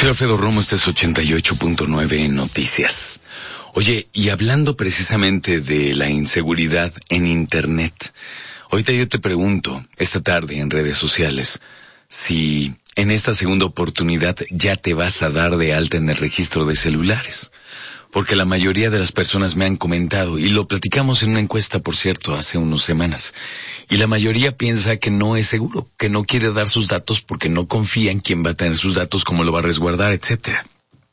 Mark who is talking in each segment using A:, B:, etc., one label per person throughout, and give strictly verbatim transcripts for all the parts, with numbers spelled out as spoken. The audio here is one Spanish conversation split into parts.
A: Soy Alfredo Romo, este es ochenta y ocho punto nueve Noticias. Oye, y hablando precisamente de la inseguridad en Internet, ahorita yo te pregunto, esta tarde en redes sociales, si en esta segunda oportunidad ya te vas a dar de alta en el registro de celulares. Porque la mayoría de las personas me han comentado, y lo platicamos en una encuesta, por cierto, hace unas semanas, y la mayoría piensa que no es seguro, que no quiere dar sus datos porque no confía en quién va a tener sus datos, cómo lo va a resguardar, etcétera.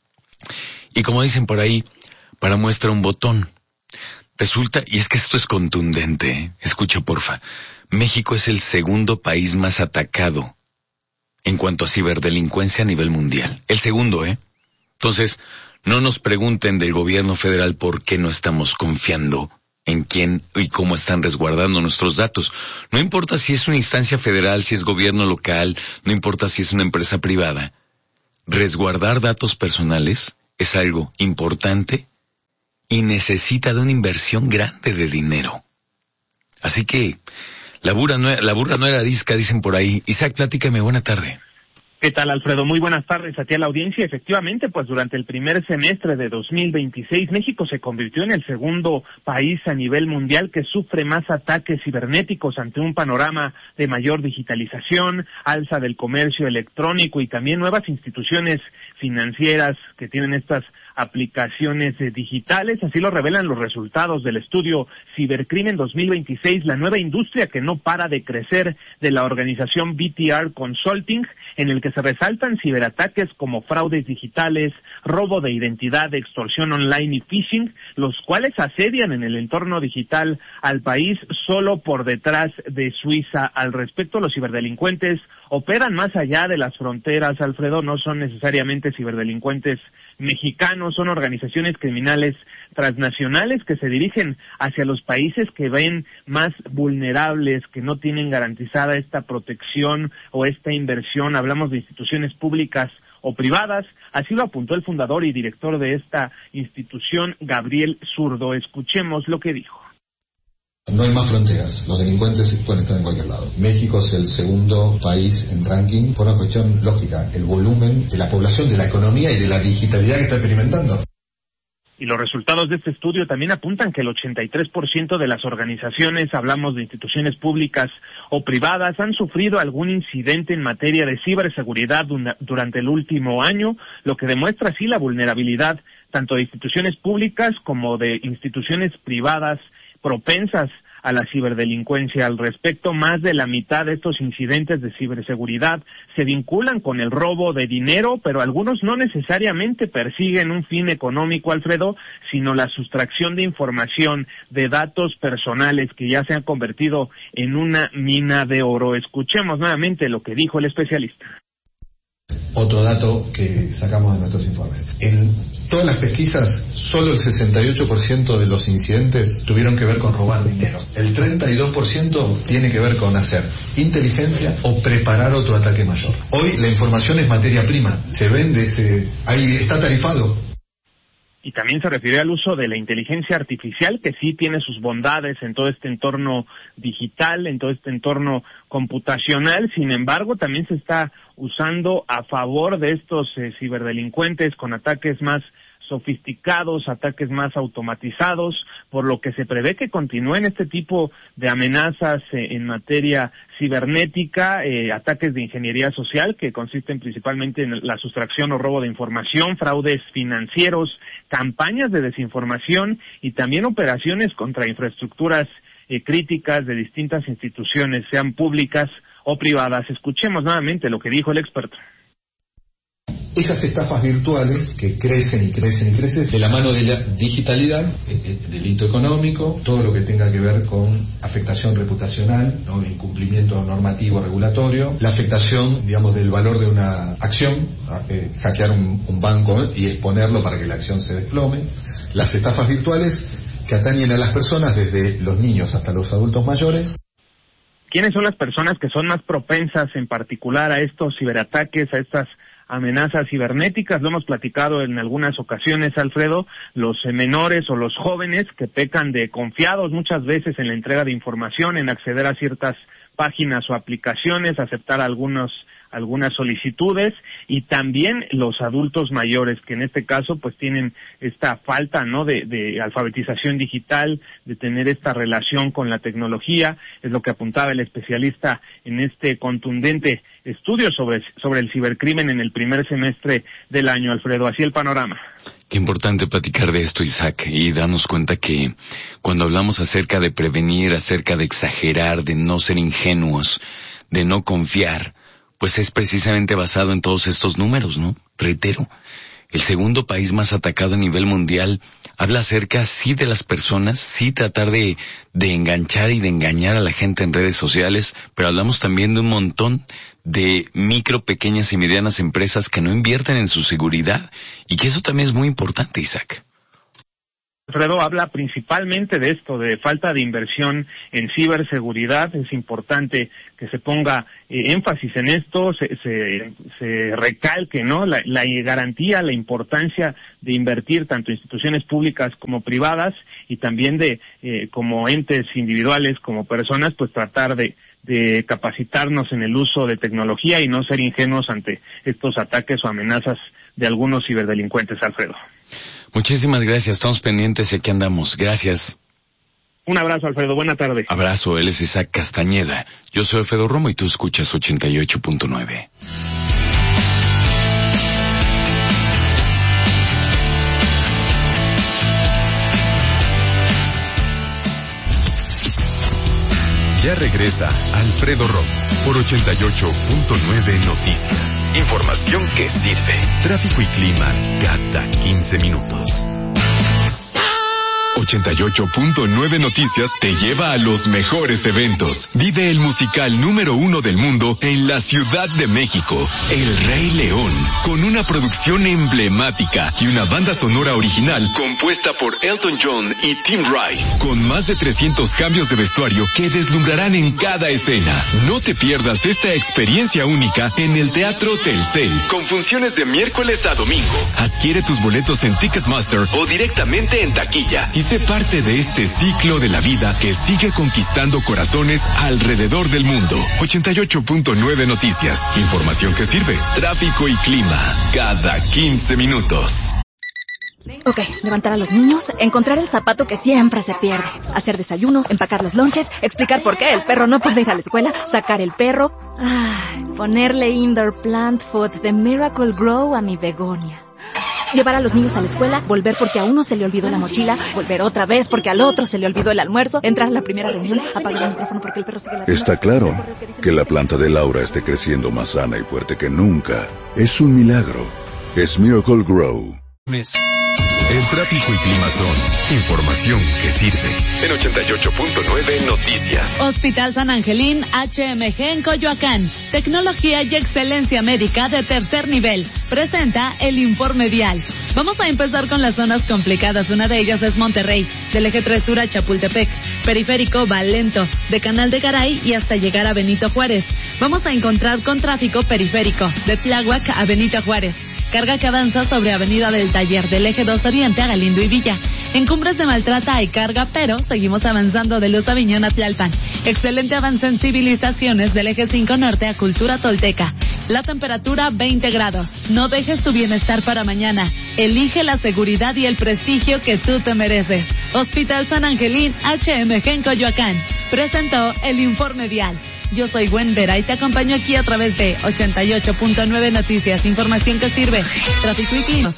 A: Y como dicen por ahí, para muestra un botón. Resulta, y es que esto es contundente, ¿eh? Escucha porfa, México es el segundo país más atacado en cuanto a ciberdelincuencia a nivel mundial. El segundo, ¿eh? Entonces, no nos pregunten del gobierno federal por qué no estamos confiando en quién y cómo están resguardando nuestros datos. No importa si es una instancia federal, si es gobierno local, no importa si es una empresa privada. Resguardar datos personales es algo importante y necesita de una inversión grande de dinero. Así que, la burra no, la burra no era arisca, dicen por ahí. Isaac, platícame, buena tarde.
B: ¿Qué tal, Alfredo? Muy buenas tardes a ti a la audiencia. Efectivamente, pues durante el primer semestre de dos mil veintiséis, México se convirtió en el segundo país a nivel mundial que sufre más ataques cibernéticos ante un panorama de mayor digitalización, alza del comercio electrónico y también nuevas instituciones financieras que tienen estas aplicaciones eh, digitales. Así lo revelan los resultados del estudio Cibercrimen dos mil veintiséis, la nueva industria que no para de crecer, de la organización B T R Consulting, en el que se resaltan ciberataques como fraudes digitales, robo de identidad, extorsión online y phishing, los cuales asedian en el entorno digital al país solo por detrás de Suiza. Al respecto, los ciberdelincuentes operan más allá de las fronteras, Alfredo, no son necesariamente ciberdelincuentes mexicanos, son organizaciones criminales transnacionales que se dirigen hacia los países que ven más vulnerables, que no tienen garantizada esta protección o esta inversión. Hablamos de instituciones públicas o privadas, así lo apuntó el fundador y director de esta institución, Gabriel Zurdo. Escuchemos lo que dijo.
C: No hay más fronteras, los delincuentes pueden estar en cualquier lado. México es el segundo país en ranking por una cuestión lógica, el volumen de la población, de la economía y de la digitalidad que está experimentando.
B: Y los resultados de este estudio también apuntan que el ochenta y tres por ciento de las organizaciones, hablamos de instituciones públicas o privadas, han sufrido algún incidente en materia de ciberseguridad durante el último año, lo que demuestra así la vulnerabilidad tanto de instituciones públicas como de instituciones privadas propensas a la ciberdelincuencia. Al respecto, más de la mitad de estos incidentes de ciberseguridad se vinculan con el robo de dinero, pero algunos no necesariamente persiguen un fin económico, Alfredo, sino la sustracción de información, de datos personales que ya se han convertido en una mina de oro. Escuchemos nuevamente lo que dijo el especialista.
C: Otro dato que sacamos de nuestros informes. En todas las pesquisas, solo el sesenta y ocho por ciento de los incidentes tuvieron que ver con robar dinero. El treinta y dos por ciento tiene que ver con hacer inteligencia o preparar otro ataque mayor. Hoy la información es materia prima, se vende, se, ahí está tarifado.
B: Y también se refiere al uso de la inteligencia artificial, que sí tiene sus bondades en todo este entorno digital, en todo este entorno computacional. Sin embargo, también se está usando a favor de estos eh, ciberdelincuentes con ataques más sofisticados, ataques más automatizados, por lo que se prevé que continúen este tipo de amenazas eh, en materia cibernética, eh, ataques de ingeniería social que consisten principalmente en la sustracción o robo de información, fraudes financieros, campañas de desinformación y también operaciones contra infraestructuras eh, críticas de distintas instituciones, sean públicas o privadas. Escuchemos nuevamente lo que dijo el experto.
C: Esas estafas virtuales que crecen y crecen y crecen de la mano de la digitalidad, el delito económico, todo lo que tenga que ver con afectación reputacional, ¿no? Incumplimiento normativo regulatorio, la afectación, digamos, del valor de una acción, eh, hackear un, un banco y exponerlo para que la acción se desplome, las estafas virtuales que atañen a las personas desde los niños hasta los adultos mayores.
B: ¿Quiénes son las personas que son más propensas en particular a estos ciberataques, a estas amenazas cibernéticas? Lo hemos platicado en algunas ocasiones, Alfredo, los eh, menores o los jóvenes que pecan de confiados muchas veces en la entrega de información, en acceder a ciertas páginas o aplicaciones, aceptar algunos algunas solicitudes, y también los adultos mayores, que en este caso pues tienen esta falta, ¿no?, de, de alfabetización digital, de tener esta relación con la tecnología. Es lo que apuntaba el especialista en este contundente estudio sobre, sobre el cibercrimen en el primer semestre del año. Alfredo, así el panorama.
A: Qué importante platicar de esto, Isaac, y darnos cuenta que cuando hablamos acerca de prevenir, acerca de exagerar, de no ser ingenuos, de no confiar, pues es precisamente basado en todos estos números, ¿no? Reitero, el segundo país más atacado a nivel mundial habla acerca, sí, de las personas, sí, tratar de, de enganchar y de engañar a la gente en redes sociales, pero hablamos también de un montón de micro, pequeñas y medianas empresas que no invierten en su seguridad, y que eso también es muy importante, Isaac.
B: Alfredo, habla principalmente de esto, de falta de inversión en ciberseguridad. Es importante que se ponga eh, énfasis en esto, se, se, se recalque, ¿no?, la, la garantía, la importancia de invertir tanto instituciones públicas como privadas, y también de, eh, como entes individuales, como personas, pues tratar de de capacitarnos en el uso de tecnología y no ser ingenuos ante estos ataques o amenazas de algunos ciberdelincuentes, Alfredo.
A: Muchísimas gracias, estamos pendientes y aquí andamos. Gracias.
B: Un abrazo, Alfredo, buena tarde.
A: Abrazo, él es Isaac Castañeda. Yo soy Alfredo Romo y tú escuchas ochenta y ocho punto nueve.
D: Ya regresa Alfredo Romo por ochenta y ocho punto nueve Noticias. Información que sirve. Tráfico y clima cada quince minutos. ochenta y ocho punto nueve Noticias te lleva a los mejores eventos. Vive el musical número uno del mundo en la Ciudad de México, El Rey León, con una producción emblemática y una banda sonora original compuesta por Elton John y Tim Rice, con más de trescientos cambios de vestuario que deslumbrarán en cada escena. No te pierdas esta experiencia única en el Teatro Telcel, con funciones de miércoles a domingo. Adquiere tus boletos en Ticketmaster o directamente en taquilla y sé parte de este ciclo de la vida que sigue conquistando corazones alrededor del mundo. ochenta y ocho punto nueve Noticias. Información que sirve. Tráfico y clima cada quince minutos.
E: Ok, levantar a los niños, encontrar el zapato que siempre se pierde, hacer desayuno, empacar los lonches, explicar por qué el perro no puede ir a la escuela, sacar el perro, ay, ponerle indoor plant food de Miracle Grow a mi begonia. Llevar a los niños a la escuela, volver porque a uno se le olvidó la mochila, volver otra vez porque al otro se le olvidó el almuerzo, entrar a la primera reunión, apagar el micrófono porque el perro sigue la...
F: Está claro que la planta de Laura esté creciendo más sana y fuerte que nunca. Es un milagro. Es Miracle Grow.
D: El tráfico y clima son información que sirve. En ochenta y ocho punto nueve Noticias.
G: Hospital San Angelín H M G en Coyoacán. Tecnología y excelencia médica de tercer nivel. Presenta el informe vial. Vamos a empezar con las zonas complicadas. Una de ellas es Monterrey, del eje tres sur a Chapultepec. Periférico va lento, de Canal de Garay y hasta llegar a Benito Juárez. Vamos a encontrar con tráfico periférico, de Tláhuac a Benito Juárez. Carga que avanza sobre Avenida del Taller, del eje dos Oriente a Galindo y Villa. En Cumbres de Maltrata hay carga, pero seguimos avanzando de Luz Aviñón a Tlalpan. Excelente avance en civilizaciones del eje cinco Norte a Cultura Tolteca. La temperatura veinte grados. No dejes tu bienestar para mañana. Elige la seguridad y el prestigio que tú te mereces. Hospital San Angelín H M G en Coyoacán. Presentó el informe vial. Yo soy Gwen Vera y te acompaño aquí a través de ochenta y ocho punto nueve Noticias. Información que sirve. Tráfico y clima.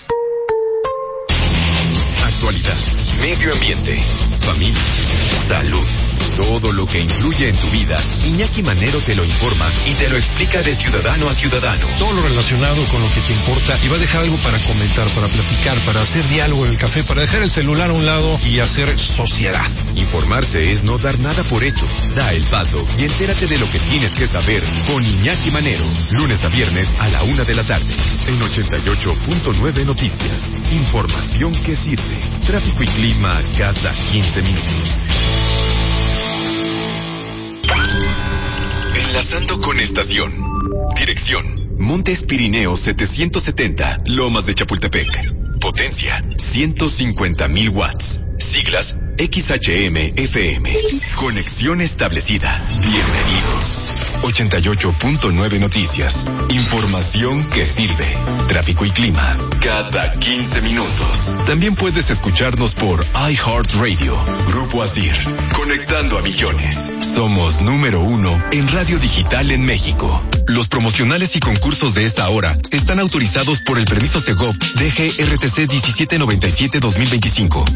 D: Actualidad, medio ambiente, familia, salud. Todo lo que influye en tu vida, Iñaki Manero te lo informa y te lo explica de ciudadano a ciudadano.
H: Todo lo relacionado con lo que te importa y va a dejar algo para comentar, para platicar, para hacer diálogo en el café, para dejar el celular a un lado y hacer sociedad.
D: Informarse es no dar nada por hecho. Da el paso y entérate de lo que tienes que saber con Iñaki Manero. Lunes a viernes a la una de la tarde. En ochenta y ocho punto nueve Noticias. Información que sirve. Tráfico y clima cada quince minutos. Enlazando con estación. Dirección: Montes Pirineos setecientos setenta, Lomas de Chapultepec. Potencia: ciento cincuenta mil watts. Siglas: X H M F M. Conexión establecida. Bienvenido. ochenta y ocho punto nueve Noticias. Información que sirve. Tráfico y clima cada quince minutos. También puedes escucharnos por iHeartRadio. Grupo Asir. Conectando a millones. Somos número uno en radio digital en México. Los promocionales y concursos de esta hora están autorizados por el permiso Segov D G R T C diecisiete noventa y siete dos mil veinticinco.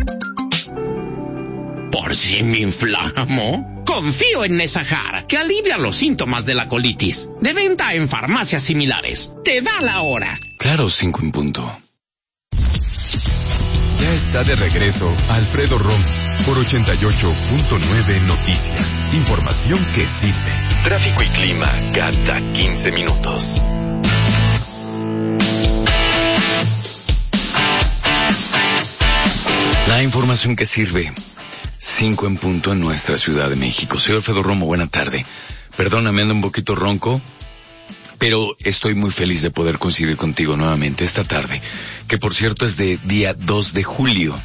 I: ¿Por si me inflamo? Confío en Nesahar, que alivia los síntomas de la colitis. De venta en farmacias similares. Te da la hora.
A: Claro, cinco en punto.
D: Ya está de regreso Alfredo Romo por ochenta y ocho punto nueve Noticias. Información que sirve. Tráfico y clima cada quince minutos.
A: La información que sirve. Cinco en punto en nuestra Ciudad de México. Soy Alfredo Romo, buena tarde. Perdóname, ando un poquito ronco, pero estoy muy feliz de poder coincidir contigo nuevamente esta tarde, que por cierto es de día dos de julio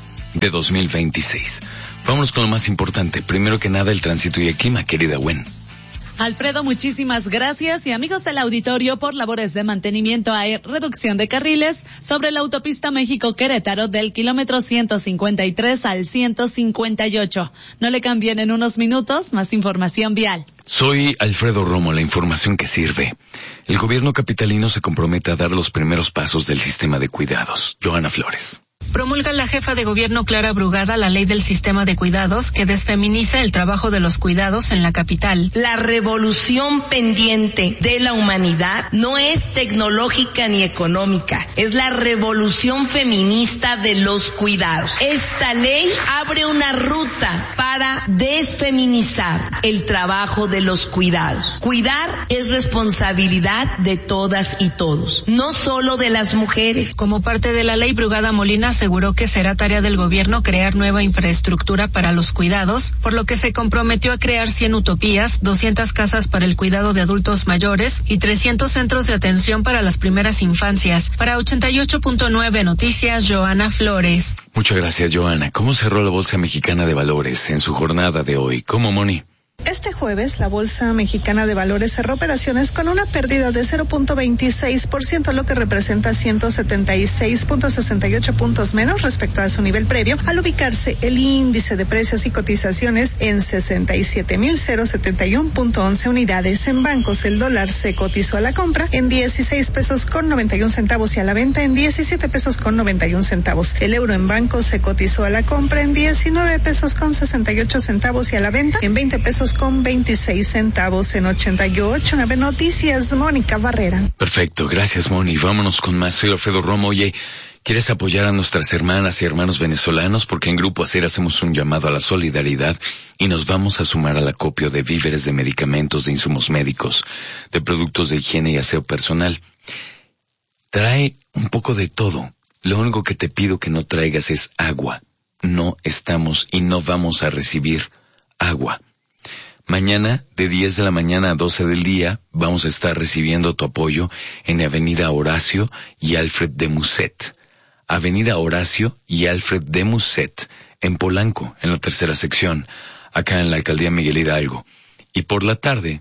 A: de dos mil veintiséis. Vámonos con lo más importante. Primero que nada, el tránsito y el clima, querida Gwen.
G: Alfredo, muchísimas gracias, y amigos del auditorio, por labores de mantenimiento hay reducción de carriles sobre la autopista México-Querétaro del kilómetro ciento cincuenta y tres al ciento cincuenta y ocho. No le cambien en unos minutos, más información vial.
A: Soy Alfredo Romo, la información que sirve. El gobierno capitalino se compromete a dar los primeros pasos del sistema de cuidados. Johanna Flores.
J: Promulga la jefa de gobierno Clara Brugada la ley del sistema de cuidados que desfeminiza el trabajo de los cuidados en la capital.
K: La revolución pendiente de la humanidad no es tecnológica ni económica, es la revolución feminista de los cuidados. Esta ley abre una ruta para desfeminizar el trabajo de los cuidados. Cuidar es responsabilidad de todas y todos, no solo de las mujeres.
J: Como parte de la ley, Brugada Molina aseguró que será tarea del gobierno crear nueva infraestructura para los cuidados, por lo que se comprometió a crear cien utopías, doscientas casas para el cuidado de adultos mayores y trescientos centros de atención para las primeras infancias. Para ochenta y ocho punto nueve Noticias, Johanna Flores.
A: Muchas gracias, Johanna. ¿Cómo cerró la Bolsa Mexicana de Valores en su jornada de hoy? ¿Cómo, Moni?
L: Este jueves, la Bolsa Mexicana de Valores cerró operaciones con una pérdida de cero punto veintiséis por ciento, lo que representa ciento setenta y seis punto sesenta y ocho puntos menos respecto a su nivel previo, al ubicarse el índice de precios y cotizaciones en sesenta y siete mil setenta y uno punto once unidades. En bancos, el dólar se cotizó a la compra en dieciséis pesos con noventa y un centavos y a la venta en diecisiete pesos con noventa y un centavos. El euro en bancos se cotizó a la compra en diecinueve pesos con sesenta y ocho centavos y a la venta en veinte pesos con veintiséis centavos. En ochenta y ocho nueve Noticias, Mónica Barrera.
A: Perfecto, gracias, Moni. Vámonos con más. Soy Alfredo Romo. Oye, ¿quieres apoyar a nuestras hermanas y hermanos venezolanos? Porque en Grupo Acer hacemos un llamado a la solidaridad y nos vamos a sumar al acopio de víveres, de medicamentos, de insumos médicos, de productos de higiene y aseo personal. Trae un poco de todo. Lo único que te pido que no traigas es agua. No estamos y no vamos a recibir agua. Mañana, de diez de la mañana a doce del día, vamos a estar recibiendo tu apoyo en Avenida Horacio y Alfred de Musset. Avenida Horacio y Alfred de Musset, en Polanco, en la tercera sección, acá en la Alcaldía Miguel Hidalgo. Y por la tarde,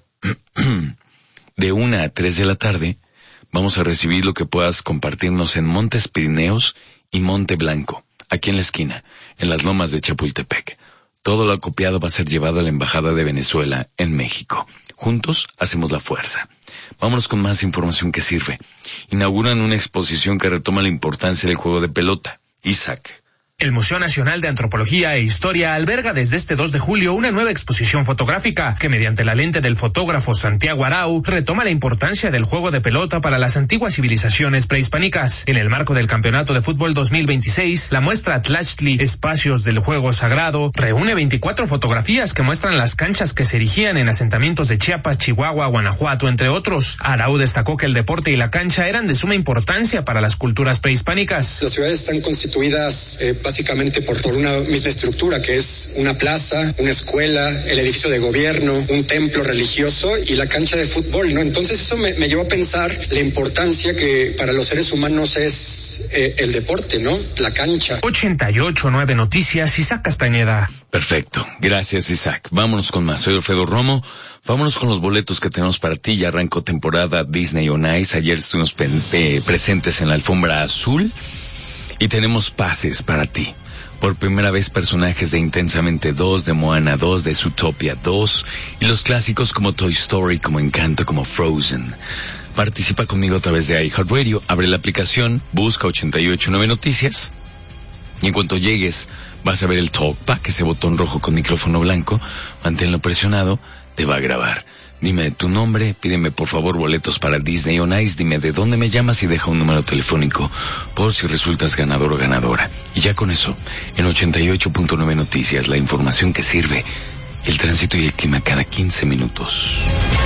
A: de una a tres de la tarde, vamos a recibir lo que puedas compartirnos en Montes Pirineos y Monte Blanco, aquí en la esquina, en las lomas de Chapultepec. Todo lo acopiado va a ser llevado a la Embajada de Venezuela en México. Juntos hacemos la fuerza. Vámonos con más información que sirve. Inauguran una exposición que retoma la importancia del juego de pelota. Isaac.
M: El Museo Nacional de Antropología e Historia alberga desde este dos de julio una nueva exposición fotográfica que, mediante la lente del fotógrafo Santiago Arau, retoma la importancia del juego de pelota para las antiguas civilizaciones prehispánicas. En el marco del Campeonato de Fútbol dos mil veintiséis, la muestra Tlachtli, Espacios del Juego Sagrado, reúne veinticuatro fotografías que muestran las canchas que se erigían en asentamientos de Chiapas, Chihuahua, Guanajuato, entre otros. Arau destacó que el deporte y la cancha eran de suma importancia para las culturas prehispánicas.
N: Las ciudades están constituidas eh, básicamente por, por una misma estructura que es una plaza, una escuela, el edificio de gobierno, un templo religioso y la cancha de fútbol, ¿no? Entonces eso me, me llevó a pensar la importancia que para los seres humanos es eh, el deporte, ¿no? La cancha.
M: ochenta y ocho nueve Noticias, Isaac Castañeda.
A: Perfecto, gracias Isaac. Vámonos con más, soy Alfredo Romo. Vámonos con los boletos que tenemos para ti. Ya arrancó temporada Disney on Ice. Ayer estuvimos pe- pe- presentes en la alfombra azul y tenemos pases para ti. Por primera vez personajes de Intensamente dos, de Moana dos, de Zootopia dos y los clásicos como Toy Story, como Encanto, como Frozen. Participa conmigo a través de iHeartRadio. Abre la aplicación, busca ochenta y ocho nueve Noticias y en cuanto llegues vas a ver el Talkback, ese botón rojo con micrófono blanco. Manténlo presionado, te va a grabar. Dime tu nombre, pídeme por favor boletos para Disney on Ice, dime de dónde me llamas y deja un número telefónico por si resultas ganador o ganadora. Y ya con eso, en ochenta y ocho punto nueve Noticias, la información que sirve, el tránsito y el clima cada quince minutos.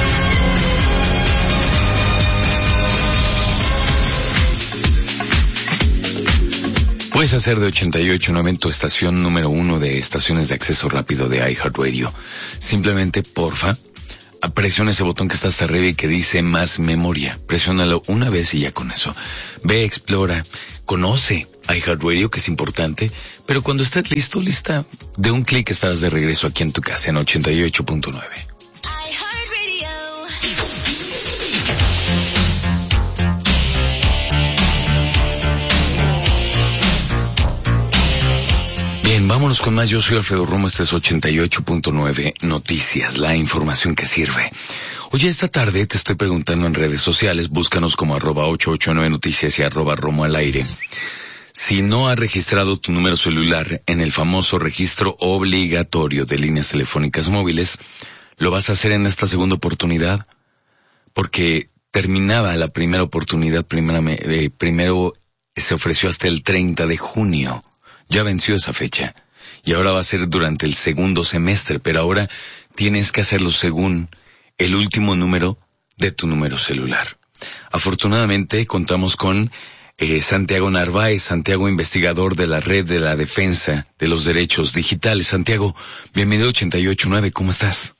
A: Puedes hacer de ochenta y ocho nueve tu estación número uno de estaciones de acceso rápido de iHeartRadio. Simplemente, porfa, presiona ese botón que está hasta arriba y que dice más memoria. Presiónalo una vez y ya con eso. Ve, explora, conoce iHeartRadio, que es importante, pero cuando estés listo, lista, de un clic estarás de regreso aquí en tu casa en ochenta y ocho punto nueve. Bien, vámonos con más. Yo soy Alfredo Romo, este es ochenta y ocho punto nueve Noticias, la información que sirve. Oye, esta tarde te estoy preguntando en redes sociales, búscanos como arroba ochenta y ocho nueve Noticias y arroba Romo al aire. Si no has registrado tu número celular en el famoso registro obligatorio de líneas telefónicas móviles, lo vas a hacer en esta segunda oportunidad, porque terminaba la primera oportunidad, primera, eh, primero se ofreció hasta el treinta de junio. Ya venció esa fecha y ahora va a ser durante el segundo semestre, pero ahora tienes que hacerlo según el último número de tu número celular. Afortunadamente contamos con eh, Santiago Narváez, Santiago investigador de la Red de la Defensa de los Derechos Digitales. Santiago, bienvenido a ochenta y ocho nueve, ¿cómo estás?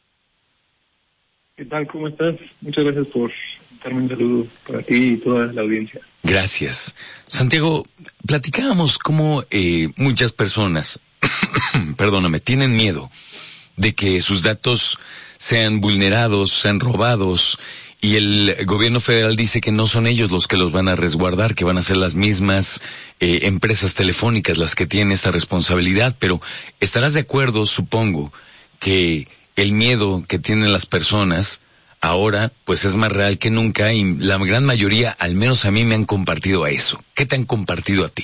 O: ¿Qué tal? ¿Cómo estás? Muchas gracias por darme un saludo para ti y toda la audiencia.
A: Gracias. Santiago, platicábamos cómo eh, muchas personas, perdóname, tienen miedo de que sus datos sean vulnerados, sean robados, y el gobierno federal dice que no son ellos los que los van a resguardar, que van a ser las mismas eh, empresas telefónicas las que tienen esta responsabilidad, pero estarás de acuerdo, supongo, que el miedo que tienen las personas ahora pues es más real que nunca y la gran mayoría, al menos a mí, me han compartido a eso. ¿Qué te han compartido a ti?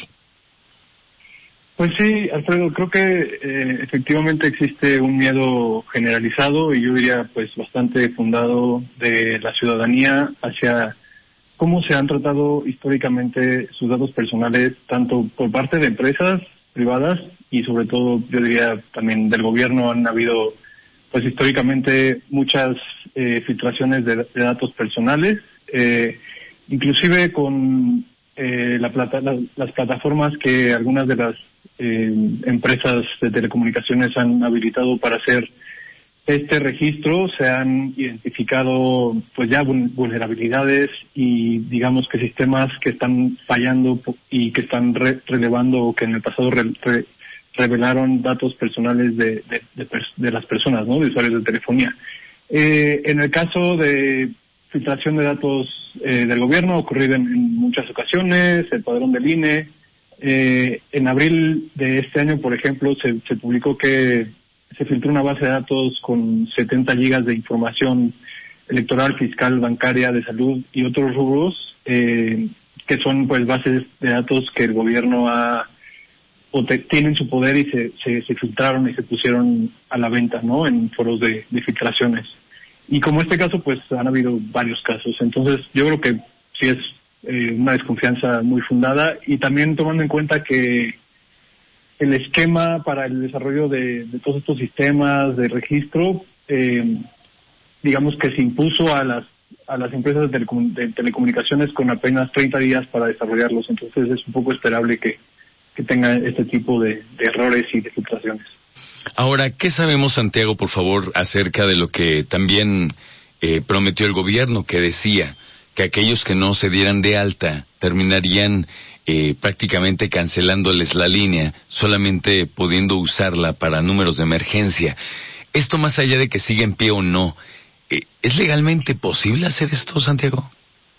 O: Pues sí, Alfredo, creo que eh, efectivamente existe un miedo generalizado y yo diría pues bastante fundado de la ciudadanía hacia cómo se han tratado históricamente sus datos personales, tanto por parte de empresas privadas y sobre todo yo diría también del gobierno. Han habido pues históricamente muchas eh, filtraciones de, de datos personales, eh, inclusive con eh, la plata, la, las plataformas que algunas de las eh, empresas de telecomunicaciones han habilitado para hacer este registro. Se han identificado pues ya vulnerabilidades y digamos que sistemas que están fallando y que están re relevando o que en el pasado re re revelaron datos personales de, de, de, de las personas, ¿no? De usuarios de telefonía. Eh, en el caso de filtración de datos eh, del gobierno ha ocurrido en, en muchas ocasiones, el padrón del I N E. Eh, en abril de este año, por ejemplo, se, se publicó que se filtró una base de datos con setenta gigas de información electoral, fiscal, bancaria, de salud y otros rubros, eh, que son pues bases de datos que el gobierno ha o te, tienen su poder y se, se, se filtraron y se pusieron a la venta, ¿no? En foros de, de filtraciones. Y como este caso, pues han habido varios casos. Entonces, yo creo que sí es eh, una desconfianza muy fundada y también tomando en cuenta que el esquema para el desarrollo de, de todos estos sistemas de registro, eh, digamos que se impuso a las a las empresas de, telecom de telecomunicaciones con apenas treinta días para desarrollarlos. Entonces, es un poco esperable que que tenga este tipo de, de errores y de filtraciones.
A: Ahora, ¿qué sabemos, Santiago, por favor, acerca de lo que también eh, prometió el gobierno, que decía que aquellos que no se dieran de alta terminarían eh, prácticamente cancelándoles la línea, solamente pudiendo usarla para números de emergencia? Esto, más allá de que siga en pie o no, eh, ¿es legalmente posible hacer esto, Santiago?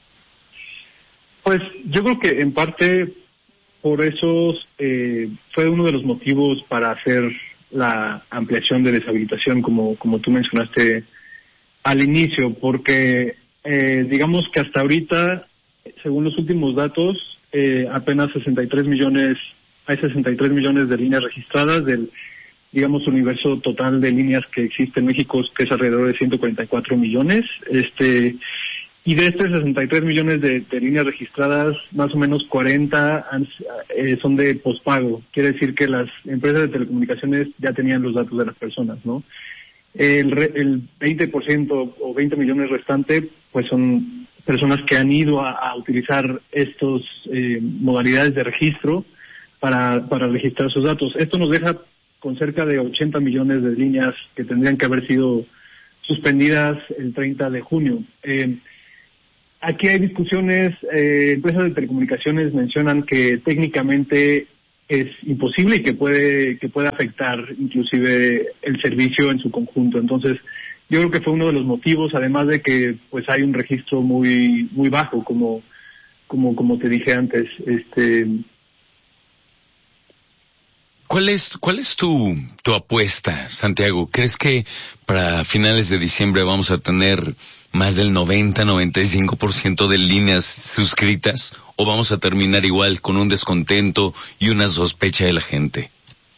O: Pues yo creo que en parte por eso eh, fue uno de los motivos para hacer la ampliación de deshabilitación, como, como tú mencionaste al inicio, porque eh, digamos que hasta ahorita, según los últimos datos, eh, apenas sesenta y tres millones, hay sesenta y tres millones de líneas registradas del, digamos, universo total de líneas que existe en México, que es alrededor de ciento cuarenta y cuatro millones, este, y de estos sesenta y tres millones de, de líneas registradas, más o menos cuarenta han, eh, son de pospago. Quiere decir que las empresas de telecomunicaciones ya tenían los datos de las personas, ¿no? El, re, el veinte por ciento o veinte millones restante, pues son personas que han ido a, a utilizar estos eh, modalidades de registro para, para registrar sus datos. Esto nos deja con cerca de ochenta millones de líneas que tendrían que haber sido suspendidas el treinta de junio. Eh, Aquí hay discusiones, eh, empresas de telecomunicaciones mencionan que técnicamente es imposible y que puede que puede afectar inclusive el servicio en su conjunto. Entonces, yo creo que fue uno de los motivos, además de que pues hay un registro muy muy bajo, como como como te dije antes. Este,
A: ¿Cuál es, cuál es tu, tu apuesta, Santiago? ¿Crees que para finales de diciembre vamos a tener más del noventa, noventa y cinco por ciento de líneas suscritas, o vamos a terminar igual con un descontento y una sospecha de la gente?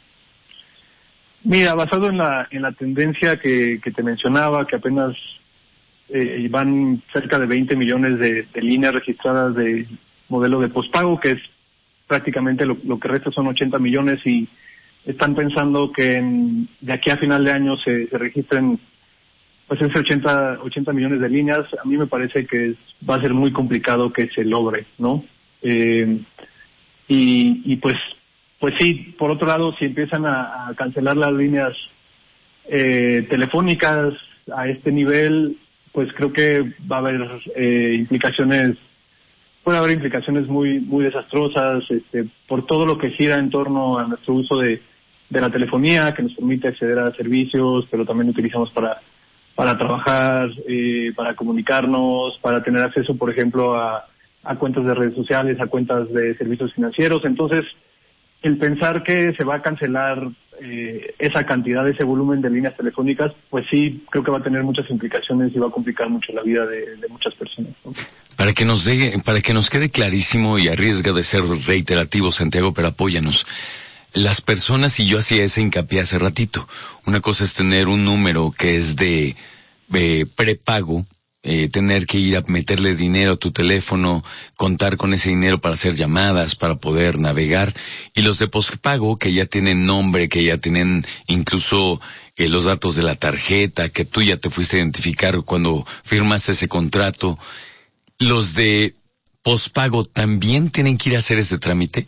O: Mira, basado en la, en la tendencia que, que te mencionaba, que apenas eh, van cerca de veinte millones de, de líneas registradas de modelo de pospago, que es prácticamente lo, lo que resta son ochenta millones, y están pensando que en, de aquí a final de año se, se registren pues esos ochenta millones de líneas. A mí me parece que es, va a ser muy complicado que se logre, ¿no? Eh, y, y pues pues sí, por otro lado, si empiezan a, a cancelar las líneas eh, telefónicas a este nivel, pues creo que va a haber eh, implicaciones puede haber implicaciones muy muy desastrosas este, por todo lo que gira en torno a nuestro uso de, de la telefonía, que nos permite acceder a servicios, pero también utilizamos para para trabajar, eh, para comunicarnos, para tener acceso, por ejemplo, a, a cuentas de redes sociales, a cuentas de servicios financieros. Entonces, el pensar que se va a cancelar eh, esa cantidad, ese volumen de líneas telefónicas, pues sí, creo que va a tener muchas implicaciones y va a complicar mucho la vida de, de muchas personas, ¿no?
A: Para que nos de, para que nos quede clarísimo, y arriesga de ser reiterativo, Santiago, pero apóyanos. Las personas, y yo hacía ese hincapié hace ratito, una cosa es tener un número que es de eh, prepago, eh, tener que ir a meterle dinero a tu teléfono, contar con ese dinero para hacer llamadas, para poder navegar, y los de pospago que ya tienen nombre, que ya tienen incluso eh, los datos de la tarjeta, que tú ya te fuiste a identificar cuando firmaste ese contrato. ¿Los de pospago también tienen que ir a hacer este trámite?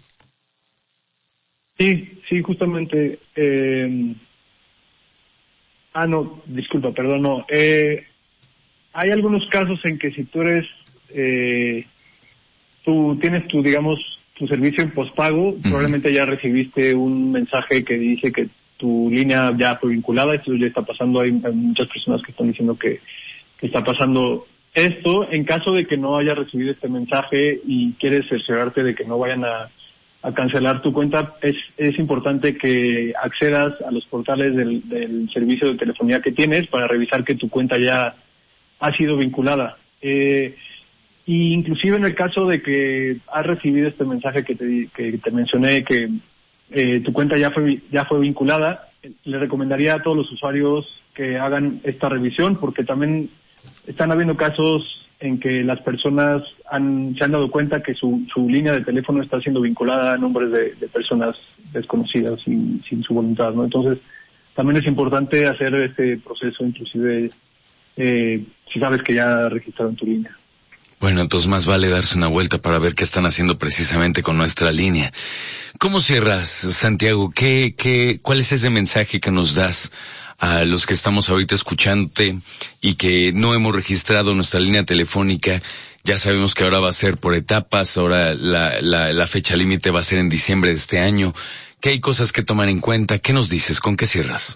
O: Sí, sí, justamente. Eh... Ah, no, disculpa, perdón, no. Eh, hay algunos casos en que si tú eres, eh, tú tienes tu, digamos, tu servicio en pospago, uh-huh. probablemente ya recibiste un mensaje que dice que tu línea ya fue vinculada. Esto ya está pasando, hay, hay muchas personas que están diciendo que, que está pasando esto. En caso de que no hayas recibido este mensaje y quieres cerciorarte de que no vayan a a cancelar tu cuenta, es es importante que accedas a los portales del, del servicio de telefonía que tienes para revisar que tu cuenta ya ha sido vinculada. Eh, y inclusive en el caso de que has recibido este mensaje que te, que te mencioné, que eh, tu cuenta ya fue ya fue vinculada, le recomendaría a todos los usuarios que hagan esta revisión, porque también están habiendo casos en que las personas han, se han dado cuenta que su, su línea de teléfono está siendo vinculada a nombres de, de personas desconocidas y sin su voluntad, ¿no? Entonces, también es importante hacer este proceso, inclusive eh, si sabes que ya registraron tu línea.
A: Bueno, entonces más vale darse una vuelta para ver qué están haciendo precisamente con nuestra línea. ¿Cómo cierras, Santiago? ¿Qué, qué, cuál es ese mensaje que nos das a los que estamos ahorita escuchándote y que no hemos registrado nuestra línea telefónica? Ya sabemos que ahora va a ser por etapas, ahora la, la, la fecha límite va a ser en diciembre de este año. ¿Qué hay cosas que tomar en cuenta? ¿Qué nos dices? ¿Con qué cierras?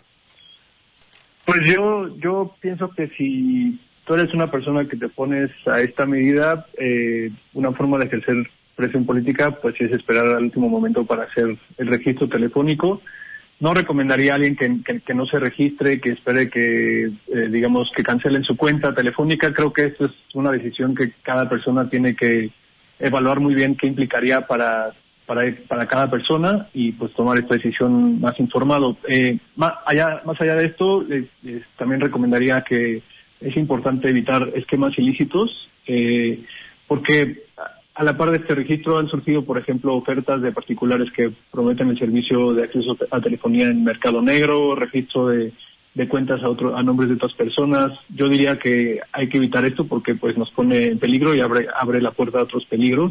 O: Pues yo, yo pienso que si tú eres una persona que te pones a esta medida, eh, una forma de ejercer presión política, pues es esperar al último momento para hacer el registro telefónico. No recomendaría a alguien que, que, que no se registre, que espere que, eh, digamos, que cancelen su cuenta telefónica. Creo que esto es una decisión que cada persona tiene que evaluar muy bien qué implicaría para, para, para cada persona y pues tomar esta decisión más informado. Eh, más allá, más allá de esto, les, les también recomendaría que es importante evitar esquemas ilícitos, eh, porque a la par de este registro han surgido, por ejemplo, ofertas de particulares que prometen el servicio de acceso a telefonía en mercado negro, registro de, de cuentas a otro, a nombres de otras personas. Yo diría que hay que evitar esto porque pues nos pone en peligro y abre, abre la puerta a otros peligros.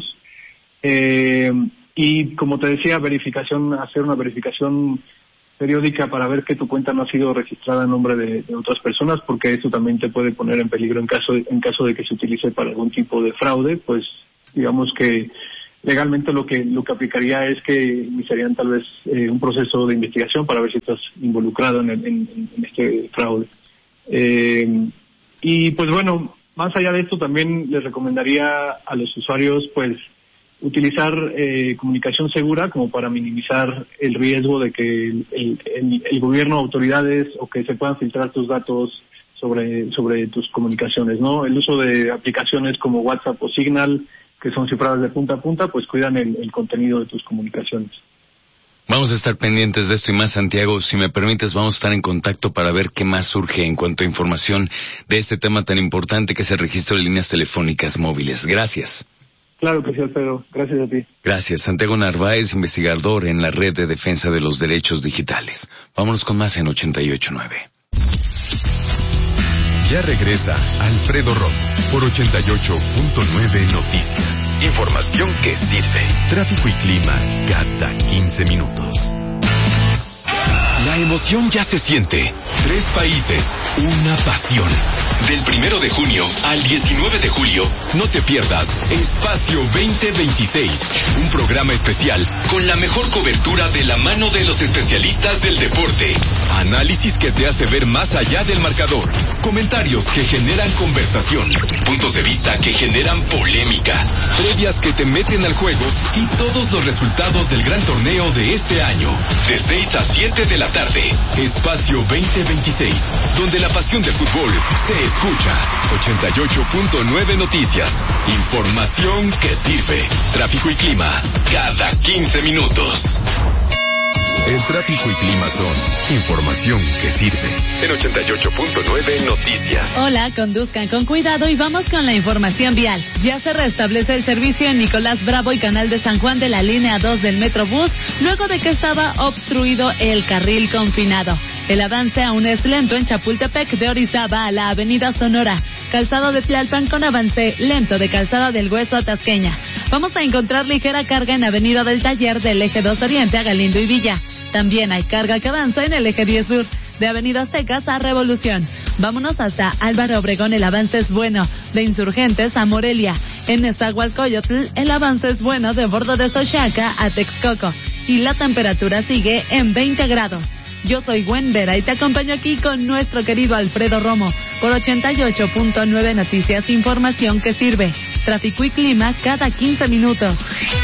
O: Eh, y como te decía, verificación, hacer una verificación periódica para ver que tu cuenta no ha sido registrada en nombre de, de otras personas, porque eso también te puede poner en peligro en caso de, en caso de que se utilice para algún tipo de fraude. Pues digamos que legalmente lo que lo que aplicaría es que iniciarían tal vez eh, un proceso de investigación para ver si estás involucrado en, el, en, en este fraude. Eh, y pues bueno, más allá de esto también les recomendaría a los usuarios pues utilizar eh, comunicación segura como para minimizar el riesgo de que el, el, el, el gobierno, autoridades o que se puedan filtrar tus datos sobre sobre tus comunicaciones, ¿no? El uso de aplicaciones como WhatsApp o Signal, que son cifradas de punta a punta, pues cuidan el, el contenido de tus comunicaciones.
A: Vamos a estar pendientes de esto y más, Santiago. Si me permites, vamos a estar en contacto para ver qué más surge en cuanto a información de este tema tan importante que es el registro de líneas telefónicas móviles. Gracias.
O: Claro que sí, Alfredo. Gracias a ti.
A: Gracias. Santiago Narváez, investigador en la Red de Defensa de los Derechos Digitales. Vámonos con más en ochenta y ocho punto nueve.
D: Ya regresa Alfredo Romo por ochenta y ocho punto nueve Noticias. Información que sirve. Tráfico y clima cada quince minutos. La emoción ya se siente. Tres países, una pasión. Del primero de junio al diecinueve de julio, no te pierdas Espacio veinte veintiséis, un programa especial con la mejor cobertura de la mano de los especialistas del deporte. Análisis que te hace ver más allá del marcador. Comentarios que generan conversación. Puntos de vista que generan polémica. Previas que te meten al juego y todos los resultados del gran torneo de este año. De seis a siete de la tarde. Espacio veinte veintiséis, donde la pasión del fútbol se escucha. ochenta y ocho punto nueve Noticias. Información que sirve. Tráfico y clima cada quince minutos. El tráfico y clima son información que sirve. En ochenta y ocho punto nueve Noticias.
G: Hola, conduzcan con cuidado y vamos con la información vial. Ya se restablece el servicio en Nicolás Bravo y Canal de San Juan de la línea dos del Metrobús, luego de que estaba obstruido el carril confinado. El avance aún es lento en Chapultepec de Orizaba a la avenida Sonora. Calzado de Tlalpan con avance lento de Calzada del Hueso a Tasqueña. Vamos a encontrar ligera carga en Avenida del Taller del Eje dos Oriente a Galindo y Villa. También hay carga que avanza en el Eje diez Sur, de Avenida Aztecas a Revolución. Vámonos hasta Álvaro Obregón, el avance es bueno, de Insurgentes a Morelia. En Nezahualcóyotl, el avance es bueno de Bordo de Xochaca a Texcoco. Y la temperatura sigue en veinte grados. Yo soy Gwen Vera y te acompaño aquí con nuestro querido Alfredo Romo por ochenta y ocho punto nueve Noticias, información que sirve. Tráfico y clima cada quince minutos.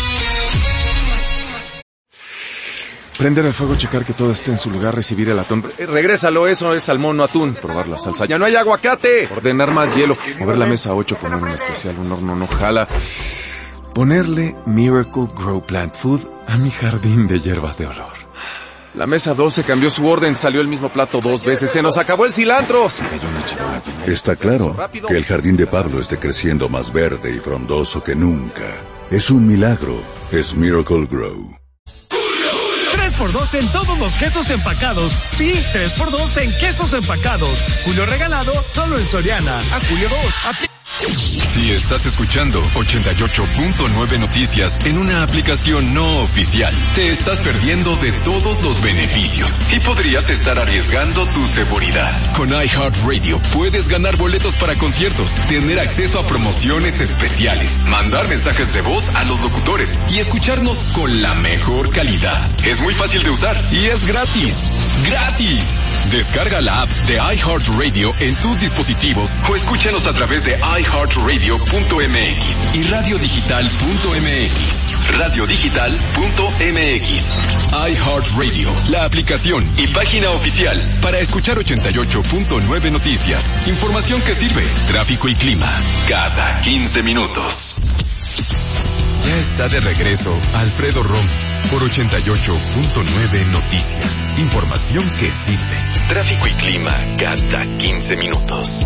P: Prender el fuego, checar que todo esté en su lugar, recibir el atún. Eh, regrésalo, eso es salmón, no atún. Probar la salsa. ¡Ya no hay aguacate! Ordenar más hielo. Mover la mesa ocho, poner un especial, un horno no jala. Ponerle Miracle Grow Plant Food a mi jardín de hierbas de olor. La mesa doce cambió su orden, salió el mismo plato dos veces, se nos acabó el cilantro. Se cayó una charola.
F: Está claro que el jardín de Pablo esté creciendo más verde y frondoso que nunca. Es un milagro. Es Miracle Grow.
Q: tres por dos en todos los quesos empacados. Sí, tres por dos en quesos empacados. Julio regalado solo en Soriana. A julio dos. Apl-
D: Si estás escuchando ochenta y ocho punto nueve Noticias en una aplicación no oficial, te estás perdiendo de todos los beneficios y podrías estar arriesgando tu seguridad. Con iHeartRadio puedes ganar boletos para conciertos, tener acceso a promociones especiales, mandar mensajes de voz a los locutores y escucharnos con la mejor calidad. Es muy fácil de usar y es gratis. ¡Gratis! Descarga la app de iHeartRadio en tus dispositivos o escúchanos a través de i heart radio punto m x y radio digital punto m x. radio digital punto m x. iHeartRadio, la aplicación y página oficial para escuchar ochenta y ocho punto nueve Noticias. Información que sirve. Tráfico y clima cada quince minutos. Ya está de regreso Alfredo Romo por ochenta y ocho punto nueve Noticias. Información que sirve. Tráfico y clima cada quince minutos.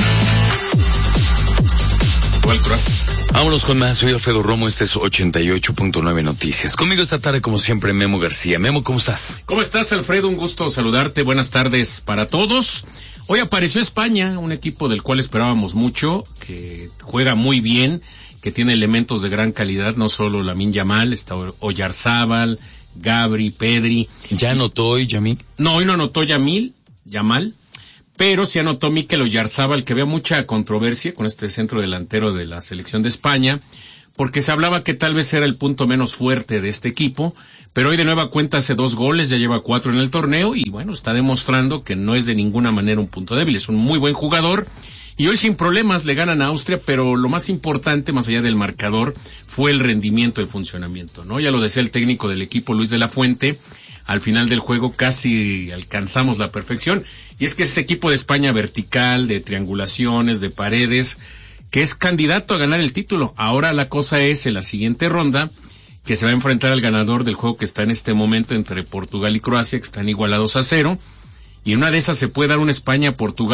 A: Vámonos con más. Soy Alfredo Romo. Este es ochenta y ocho punto nueve Noticias. Conmigo esta tarde, como siempre, Memo García. Memo, ¿cómo estás?
R: ¿Cómo estás, Alfredo? Un gusto saludarte. Buenas tardes para todos. Hoy apareció España, un equipo del cual esperábamos mucho, que juega muy bien, que tiene elementos de gran calidad, no solo Lamine Yamal, está Oyarzábal, Gabri, Pedri.
A: ¿Ya anotó hoy Yamil?
R: No, hoy no anotó Yamil, Yamal, pero sí anotó Mikel Oyarzábal, que había mucha controversia con este centro delantero de la selección de España, porque se hablaba que tal vez era el punto menos fuerte de este equipo, pero hoy de nueva cuenta hace dos goles, ya lleva cuatro en el torneo, y bueno, está demostrando que no es de ninguna manera un punto débil, es un muy buen jugador. Y hoy sin problemas le ganan a Austria, pero lo más importante, más allá del marcador, fue el rendimiento, el funcionamiento, ¿no? Ya lo decía el técnico del equipo, Luis de la Fuente, al final del juego casi alcanzamos la perfección, y es que ese equipo de España vertical, de triangulaciones, de paredes, que es candidato a ganar el título. Ahora la cosa es, en la siguiente ronda, que se va a enfrentar al ganador del juego que está en este momento entre Portugal y Croacia, que están igualados a cero, y en una de esas se puede dar una España-Portugal